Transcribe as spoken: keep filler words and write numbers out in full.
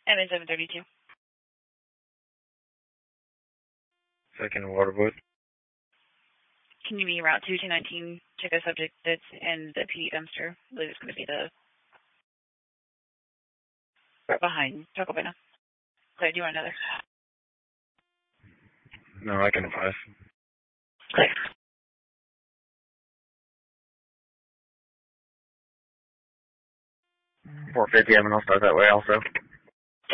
M N seven thirty-two. Second Waterwood. Can you be route two two nineteen, check a subject that's in the P dumpster? I believe it's going to be the right behind Taco Bell. Claire, do you want another? No, I can advise. Claire. four fifty, I'm going to start that way also.